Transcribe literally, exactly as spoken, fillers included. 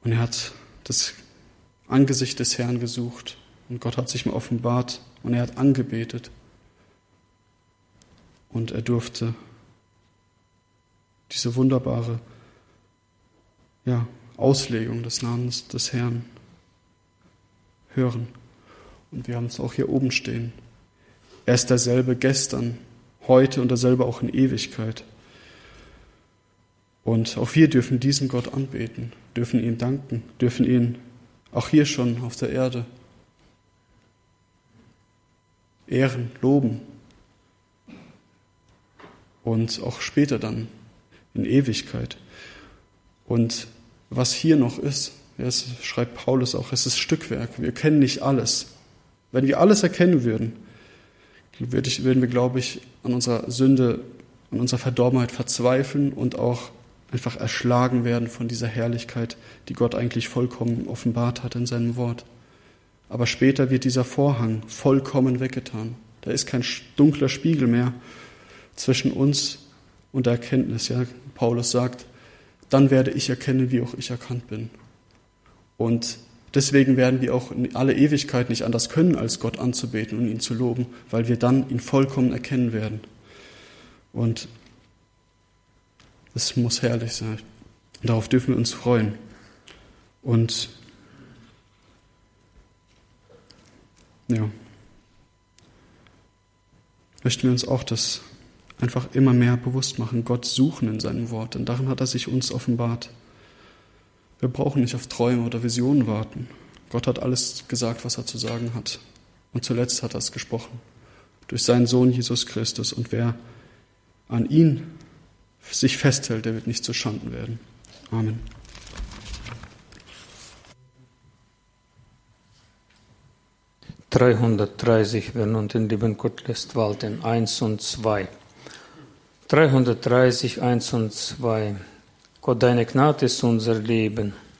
Und er hat das Angesicht des Herrn gesucht und Gott hat sich ihm offenbart und er hat angebetet. Und er durfte diese wunderbare ja, Auslegung des Namens des Herrn hören. Und wir haben es auch hier oben stehen. Er ist derselbe gestern, heute und derselbe auch in Ewigkeit. Und auch wir dürfen diesen Gott anbeten, dürfen ihn danken, dürfen ihn auch hier schon auf der Erde ehren, loben. Und auch später dann in Ewigkeit. Und was hier noch ist, das schreibt Paulus auch, es ist Stückwerk. Wir kennen nicht alles. Wenn wir alles erkennen würden, würden wir, glaube ich, an unserer Sünde, an unserer Verdorbenheit verzweifeln und auch einfach erschlagen werden von dieser Herrlichkeit, die Gott eigentlich vollkommen offenbart hat in seinem Wort. Aber später wird dieser Vorhang vollkommen weggetan. Da ist kein dunkler Spiegel mehr zwischen uns und der Erkenntnis. Ja, Paulus sagt, dann werde ich erkennen, wie auch ich erkannt bin. Und deswegen werden wir auch in alle Ewigkeit nicht anders können, als Gott anzubeten und ihn zu loben, weil wir dann ihn vollkommen erkennen werden. Und das muss herrlich sein. Und darauf dürfen wir uns freuen. Und ja, möchten wir uns auch das einfach immer mehr bewusst machen, Gott suchen in seinem Wort, denn darin hat er sich uns offenbart. Wir brauchen nicht auf Träume oder Visionen warten. Gott hat alles gesagt, was er zu sagen hat. Und zuletzt hat er es gesprochen. Durch seinen Sohn Jesus Christus. Und wer an ihn sich festhält, der wird nicht zu Schanden werden. Amen. dreihundertdreißig, wer nun den lieben Gott lässt walten, eins und zwei. dreihundertdreißig, eins und zwei. Gott, deine Gnade ist unser Leben.